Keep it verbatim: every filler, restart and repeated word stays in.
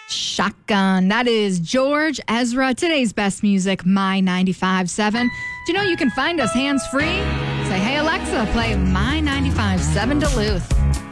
Shotgun. That is George Ezra. Today's best music, My ninety-five point seven. Do you know you can find us hands-free? Say, hey, Alexa, play My ninety-five point seven Duluth.